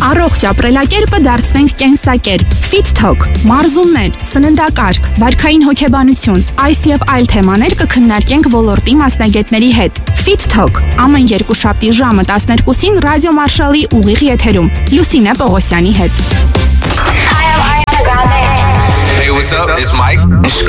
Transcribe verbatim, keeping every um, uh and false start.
Առողջ ապրելակերպը դարձնենք կենսակերպ։ Fit Talk, մարզումներ, սննդակարգ, վարքային հոգեբանություն, այս եւ այլ թեմաներ կքննարկենք ոլորտի մասնագետների հետ։ Fit Talk ամեն երկուշաբթի ժամը տասներկուսին ռադիո Մարշալի ուղիղ եթերում Լուսինե Պողոսյանի հետ։ Hey, what's up? It's Mike. It's